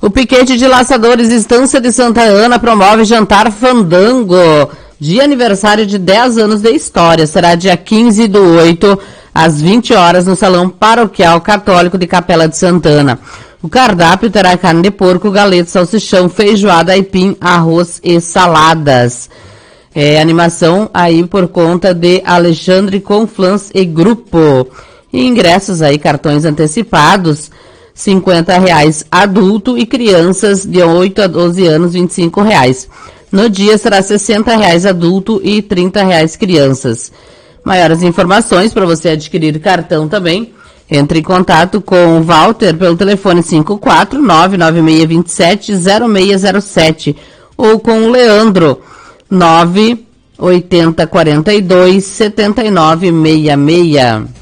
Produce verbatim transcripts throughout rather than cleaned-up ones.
O piquete de laçadores Estância de Santa Ana promove jantar fandango de aniversário de dez anos de história. Será dia quinze do oito, às vinte horas, no Salão Paroquial Católico de Capela de Santana. O cardápio terá carne de porco, galeto, salsichão, feijoada, aipim, arroz e saladas. É, animação aí por conta de Alexandre Conflans e Grupo. E ingressos aí, cartões antecipados, cinquenta reais adulto e crianças de oito a doze anos, vinte e cinco reais. No dia será sessenta reais adulto e trinta reais crianças. Maiores informações para você adquirir cartão também, entre em contato com o Walter pelo telefone cinco quatro nove nove seis dois sete zero seis zero sete ou com o Leandro nove oito zero quatro dois sete nove seis seis.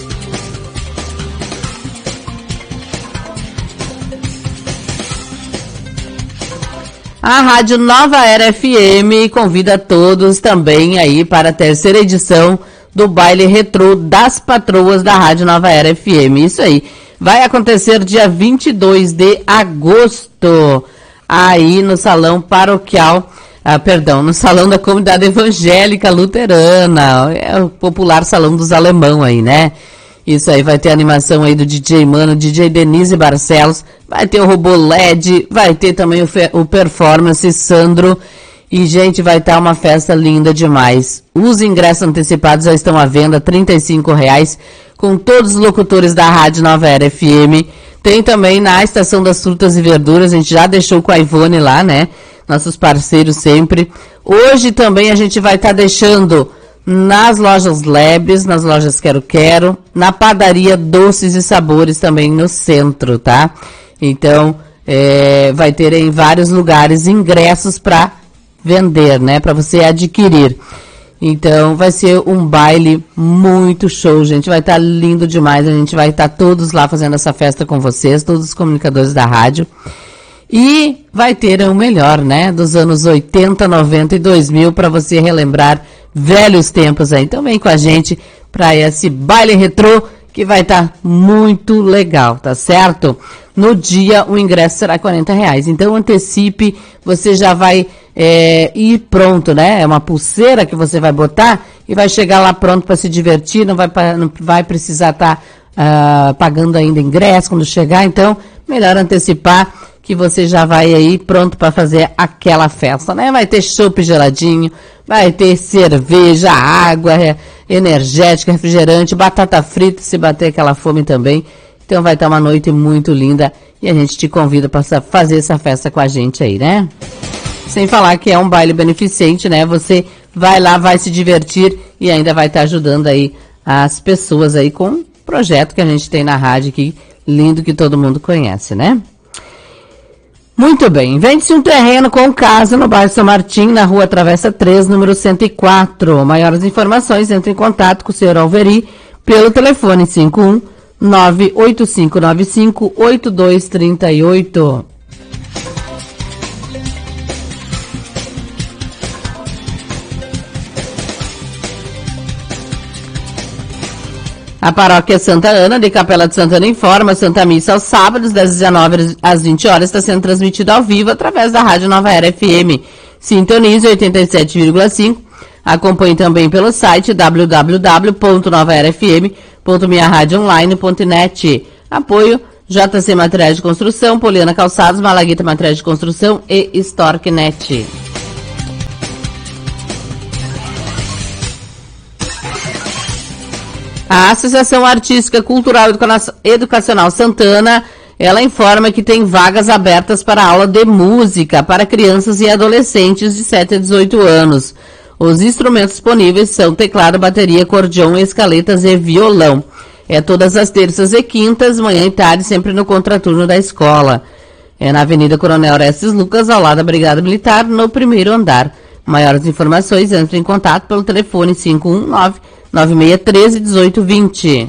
A Rádio Nova Era F M convida todos também aí para a terceira edição do baile retrô das patroas da Rádio Nova Era F M. Isso aí. Vai acontecer dia vinte e dois de agosto, aí no Salão Paroquial, ah, perdão, no Salão da Comunidade Evangélica Luterana. É o popular Salão dos Alemão aí, né? Isso aí, vai ter animação aí do D J Mano, D J Denise Barcelos, vai ter o robô L E D, vai ter também o, o performance Sandro, e gente, vai estar uma festa linda demais. Os ingressos antecipados já estão à venda, trinta e cinco reais, com todos os locutores da Rádio Nova Era F M. Tem também na Estação das Frutas e Verduras, a gente já deixou com a Ivone lá, né? Nossos parceiros sempre. Hoje também a gente vai estar deixando nas lojas Lebres, nas lojas Quero Quero, na padaria Doces e Sabores também no centro, tá? Então, é, vai ter em vários lugares ingressos para vender, né? Para você adquirir. Então, vai ser um baile muito show, gente. Vai estar lindo demais. A gente vai estar todos lá fazendo essa festa com vocês, todos os comunicadores da rádio. E vai ter o melhor, né? Dos anos oitenta, noventa e dois mil, para você relembrar velhos tempos aí. Então vem com a gente para esse baile retrô que vai estar tá muito legal, tá certo? No dia o ingresso será quarenta reais. Então antecipe, você já vai é, ir pronto, né? É uma pulseira que você vai botar e vai chegar lá pronto para se divertir, não vai, não vai precisar estar tá, uh, pagando ainda ingresso quando chegar. Então melhor antecipar, que você já vai aí pronto para fazer aquela festa, né? Vai ter chopp geladinho, vai ter cerveja, água, energética, refrigerante, batata frita, se bater aquela fome também. Então vai estar uma noite muito linda e a gente te convida para fazer essa festa com a gente aí, né? Sem falar que é um baile beneficente, né? Você vai lá, vai se divertir e ainda vai estar ajudando aí as pessoas aí com um projeto que a gente tem na rádio aqui, lindo, que todo mundo conhece, né? Muito bem, vende-se um terreno com casa no bairro São Martim, na rua Travessa três, número cento e quatro. Maiores informações, entre em contato com o senhor Alveri pelo telefone cinco um nove oito cinco nove cinco oito dois três oito. A paróquia Santa Ana, de Capela de Santana, informa: Santa Missa aos sábados, das dezenove às vinte horas, está sendo transmitida ao vivo através da Rádio Nova Era F M. Sintonize oitenta e sete vírgula cinco. Acompanhe também pelo site w w w ponto nova era f m ponto minha rádio online ponto net. Apoio J C Materiais de Construção, Poliana Calçados, Malagueta Materiais de Construção e Storknet. A Associação Artística Cultural e Educacional Santana, ela informa que tem vagas abertas para aula de música para crianças e adolescentes de sete a dezoito anos. Os instrumentos disponíveis são teclado, bateria, acordeão, escaletas e violão. É todas as terças e quintas, manhã e tarde, sempre no contraturno da escola. É na Avenida Coronel Orestes Lucas, ao lado da Brigada Militar, no primeiro andar. Maiores informações, entre em contato pelo telefone cinco um nove nove seis um três um oito dois zero.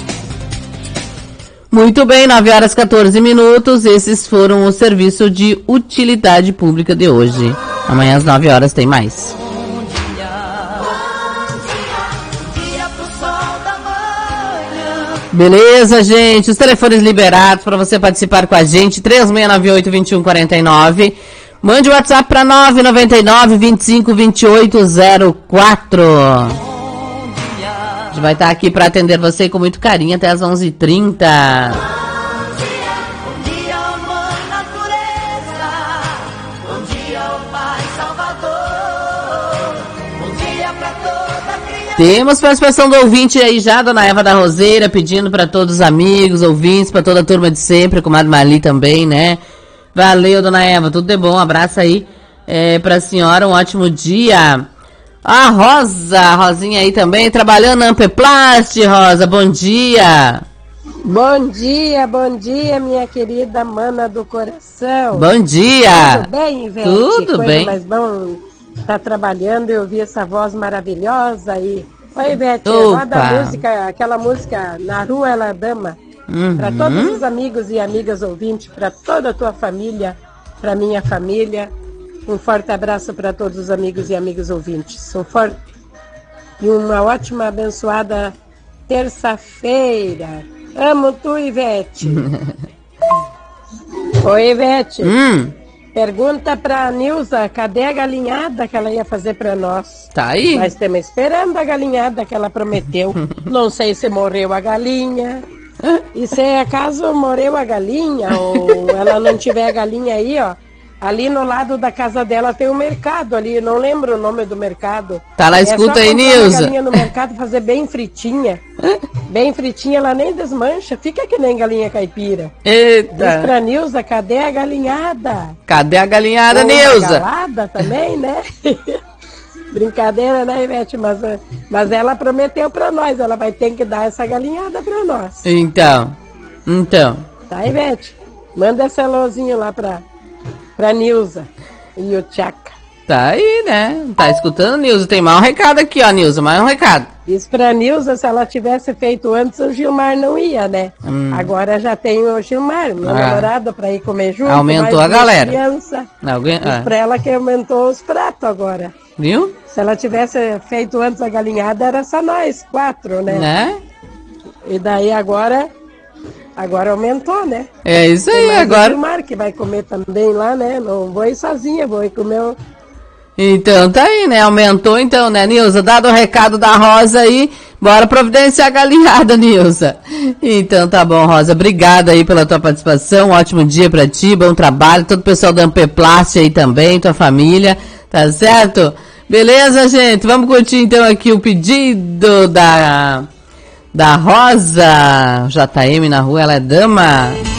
Muito bem, nove horas e quatorze minutos. Esses foram o serviço de utilidade pública de hoje. Amanhã às nove horas tem mais. Bom dia, bom dia pro sol da manhã. Beleza, gente? Os telefones liberados para você participar com a gente, três seis nove oito, dois um quatro nove. Mande o WhatsApp para nove nove nove, vinte e cinco, vinte e oito, zero quatro. A gente vai estar aqui para atender você com muito carinho até as onze e trinta. Temos participação do ouvinte aí já, dona Eva da Roseira, pedindo para todos os amigos, ouvintes, para toda a turma de sempre, com a Mali também, né? Valeu, dona Eva, tudo de bom, um abraço aí é, para a senhora, um ótimo dia. A Rosa, a Rosinha aí também, trabalhando na Ampeplast, Rosa, bom dia. Bom dia, bom dia, minha querida mana do coração. Bom dia. Tudo bem, Ivete? Tudo Coisa bem. mais bom tá trabalhando e ouvir essa voz maravilhosa aí. Oi, Ivete, Opa. roda a música, aquela música Na Rua Ela Dama, Uhum. para todos os amigos e amigas ouvintes, para toda a tua família, para minha família. Um forte abraço para todos os amigos e amigas ouvintes. Um forte e uma ótima, abençoada terça-feira. Amo tu, Ivete. Oi, Ivete. Hum, Pergunta pra Nilza, cadê a galinhada que ela ia fazer pra nós? tá aí? Nós estamos esperando a galinhada que ela prometeu. Não sei se morreu a galinha. E se acaso morreu a galinha, ou ela não tiver a galinha aí, ó. Ali no lado da casa dela tem um mercado ali, não lembro o nome do mercado. Tá lá, escuta é aí, só comprar Nilza. uma galinha no mercado, fazer bem fritinha. Bem fritinha, ela nem desmancha, fica que nem galinha caipira. Diz Eita, pra Nilza, cadê a galinhada? cadê a galinhada, Ou uma Nilza? galada também, né? Brincadeira, né, Ivete? Mas, mas ela prometeu pra nós, ela vai ter que dar essa galinhada pra nós. Então, então, Tá, Ivete? Manda esse alôzinho lá pra, pra Nilza e o Tchaca. tá aí, né? Tá escutando, Nilza? Tem mais um recado aqui, ó, Nilza, mais um recado. Diz pra Nilza, se ela tivesse feito antes, o Gilmar não ia, né? Hum. Agora já tem o Gilmar, meu Ah. namorado, pra ir comer junto. Aumentou mais a duas galera. crianças. Alguém, Diz ah, pra ela que aumentou os pratos agora. viu? Se ela tivesse feito antes a galinhada, era só nós, quatro, né? Né? E daí agora, agora aumentou, né? É isso Tem aí, mais o agora. Gilmar, que vai comer também lá, né? Não vou ir sozinha, vou ir comer o... Então tá aí, né? Aumentou então, né, Nilza? Dado o recado da Rosa aí, bora providenciar a galinhada, Nilza. Então tá bom, Rosa. Obrigada aí pela tua participação. Um ótimo dia pra ti, bom trabalho. Todo o pessoal da Ampeplast aí também, tua família, tá certo? Beleza, gente? Vamos curtir então aqui o pedido da, da Rosa. J M na rua, ela é dama.